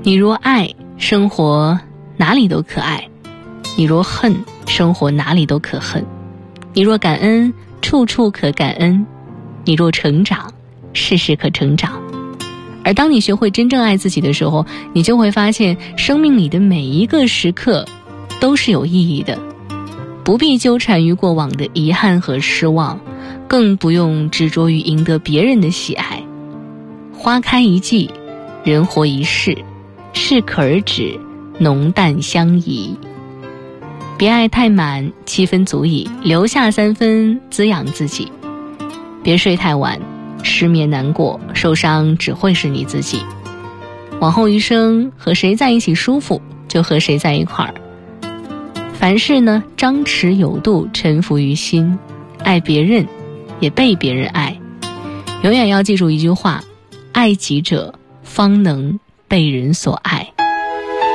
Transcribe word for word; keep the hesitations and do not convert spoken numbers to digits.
你若爱，生活哪里都可爱；你若恨，生活哪里都可恨；你若感恩，处处可感恩；你若成长，事事可成长。而当你学会真正爱自己的时候，你就会发现生命里的每一个时刻都是有意义的，不必纠缠于过往的遗憾和失望，更不用执着于赢得别人的喜爱。花开一季，人活一世，适可而止，浓淡相宜。别爱太满，七分足矣，留下三分滋养自己。别睡太晚，失眠难过，受伤只会是你自己。往后余生，和谁在一起舒服，就和谁在一块儿。凡事呢，张弛有度，臣服于心，爱别人，也被别人爱。永远要记住一句话：爱己者，方能被人所爱。